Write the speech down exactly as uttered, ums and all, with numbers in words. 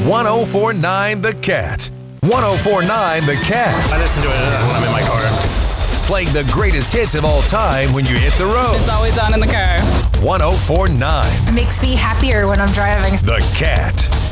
one oh four point nine The Cat. one oh four point nine The Cat. I listen to it when I'm in my car. Playing the greatest hits of all time when you hit the road. It's always on in the car. one oh four point nine Makes me happier when I'm driving. The Cat.